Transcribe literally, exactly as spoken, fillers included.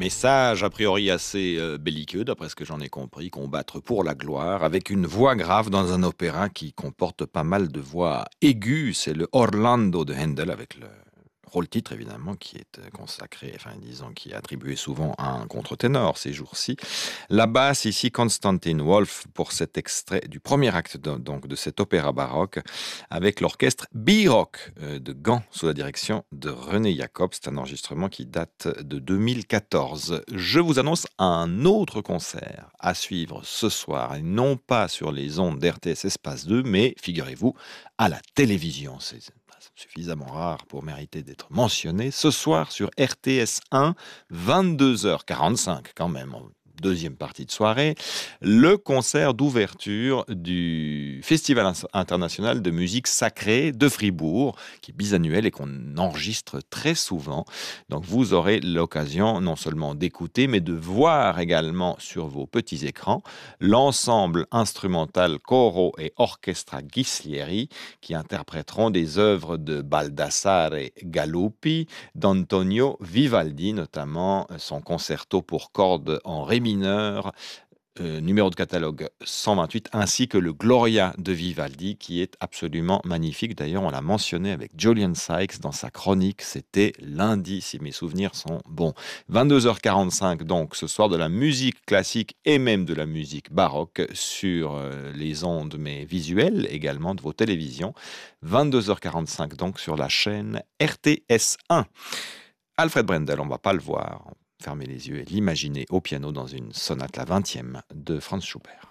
message a priori assez euh, belliqueux, d'après ce que j'en ai compris, combattre pour la gloire, avec une voix grave dans un opéra qui comporte pas mal de voix aiguës. C'est le Orlando de Handel, avec le rôle-titre évidemment, qui est euh, consacré, enfin disons, qui est attribué souvent à un contre-ténor ces jours-ci. La basse ici, Konstantin Wolf, pour cet extrait du premier acte de, donc, de cet opéra baroque, avec l'orchestre B-Rock euh, de Gand, sous la direction de René Jacob. C'est un enregistrement qui date de deux mille quatorze. Je vous annonce un autre concert à suivre ce soir, et non pas sur les ondes d'R T S Espace deux, mais figurez-vous, à la télévision. C'est suffisamment rare pour mériter d'être mentionné. Ce soir sur R T S un, vingt-deux heures quarante-cinq quand même, en deuxième partie de soirée, le concert d'ouverture du Festival international de musique sacrée de Fribourg, qui est bisannuel et qu'on enregistre très souvent. Donc vous aurez l'occasion non seulement d'écouter, mais de voir également sur vos petits écrans l'ensemble instrumental Coro et Orchestra Ghislieri qui interpréteront des œuvres de Baldassare Galuppi, d'Antonio Vivaldi, notamment son concerto pour cordes en ré mineur, euh, numéro de catalogue cent vingt-huit, ainsi que le Gloria de Vivaldi, qui est absolument magnifique. D'ailleurs, on l'a mentionné avec Julian Sykes dans sa chronique, c'était lundi, si mes souvenirs sont bons. vingt-deux heures quarante-cinq, donc, ce soir, de la musique classique et même de la musique baroque sur euh, les ondes, mais visuelles également, de vos télévisions. vingt-deux heures quarante-cinq, donc, sur la chaîne R T S un. Alfred Brendel, on ne va pas le voir. Fermez les yeux et l'imaginer au piano dans une sonate la vingtième de Franz Schubert.